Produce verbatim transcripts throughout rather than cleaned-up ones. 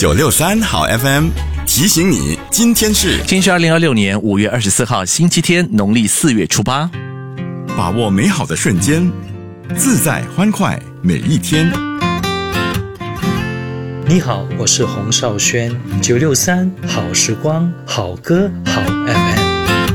九六三好 F M 提醒你，今天是今天是二零二六年五月二十四号星期天，农历四月初八。 把握美好的瞬间，自在欢快每一天。 你好，我是洪少轩，九六三好时光，好歌好 F M。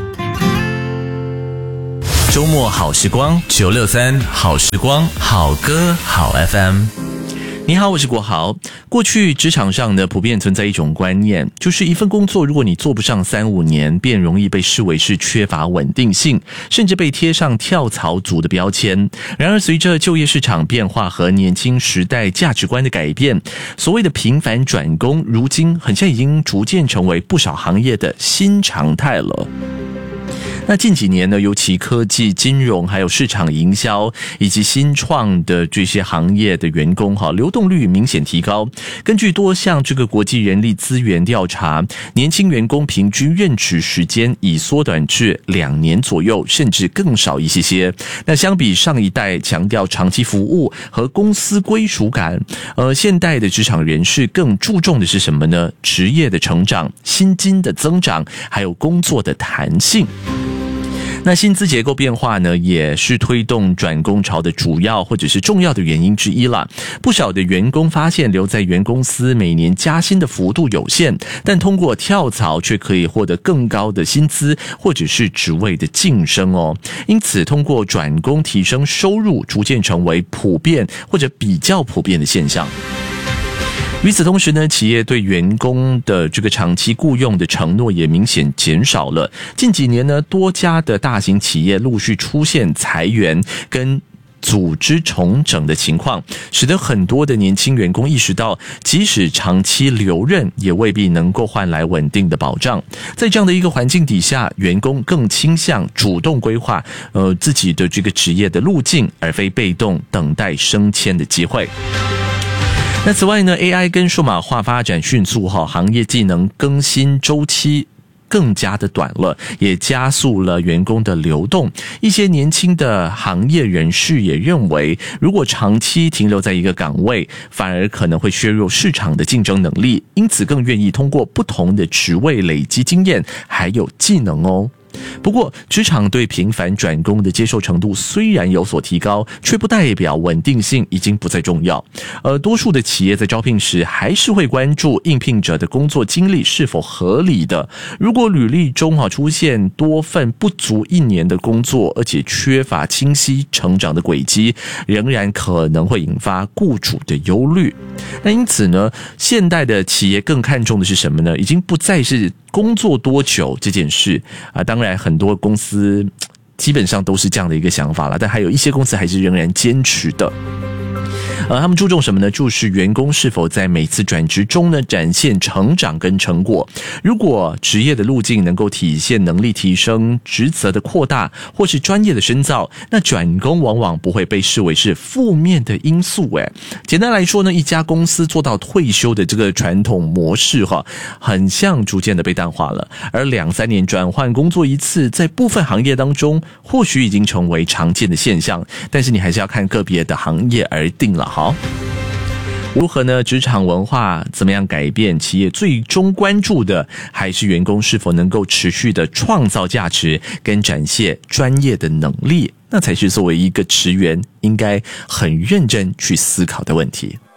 周末好时光，九六三好时光，好歌好 F M。你好，我是国豪。过去职场上呢，普遍存在一种观念，就是一份工作如果你做不上三五年，便容易被视为是缺乏稳定性，甚至被贴上跳槽族的标签。然而随着就业市场变化和年轻时代价值观的改变，所谓的频繁转工，如今很像已经逐渐成为不少行业的新常态了。那近几年呢，尤其科技、金融还有市场营销以及新创的这些行业的员工哈，流动率明显提高。根据多项这个国际人力资源调查，年轻员工平均任职时间已缩短至两年左右，甚至更少一些些。那相比上一代强调长期服务和公司归属感，呃，现代的职场人士更注重的是什么呢？职业的成长、薪金的增长，还有工作的弹性。那薪资结构变化呢，也是推动转工潮的主要或者是重要的原因之一啦。不少的员工发现留在原公司每年加薪的幅度有限，但通过跳槽却可以获得更高的薪资或者是职位的晋升哦。因此通过转工提升收入逐渐成为普遍或者比较普遍的现象。与此同时呢，企业对员工的这个长期雇用的承诺也明显减少了。近几年呢，多家的大型企业陆续出现裁员跟组织重整的情况，使得很多的年轻员工意识到，即使长期留任，也未必能够换来稳定的保障。在这样的一个环境底下，员工更倾向主动规划呃自己的这个职业的路径，而非被动等待升迁的机会。那此外呢 ，A I 跟数码化发展迅速哈，行业技能更新周期更加的短了，也加速了员工的流动。一些年轻的行业人士也认为，如果长期停留在一个岗位，反而可能会削弱市场的竞争能力，因此更愿意通过不同的职位累积经验还有技能哦。不过职场对频繁转工的接受程度虽然有所提高，却不代表稳定性已经不再重要。而多数的企业在招聘时还是会关注应聘者的工作经历是否合理的。如果履历中出现多份不足一年的工作，而且缺乏清晰成长的轨迹，仍然可能会引发雇主的忧虑。那因此呢，现代的企业更看重的是什么呢？已经不再是工作多久这件事啊，当然很多公司基本上都是这样的一个想法了，但还有一些公司还是仍然坚持的。呃，他们注重什么呢？就是员工是否在每次转职中呢展现成长跟成果。如果职业的路径能够体现能力提升、职责的扩大或是专业的深造，那转工往往不会被视为是负面的因素。诶，简单来说呢，一家公司做到退休的这个传统模式哈，很像逐渐的被淡化了。而两三年转换工作一次，在部分行业当中或许已经成为常见的现象，但是你还是要看个别的行业而定了。好，如何呢？职场文化怎么样改变？企业最终关注的还是员工是否能够持续的创造价值跟展现专业的能力，那才是作为一个职员应该很认真去思考的问题。